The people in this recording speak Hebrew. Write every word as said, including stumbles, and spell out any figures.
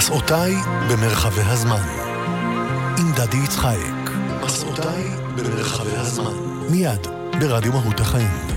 מסעותיי במרחבי הזמן עם דדי יצחק. מסעותיי במרחבי הזמן מיד ברדיו מהות החיים.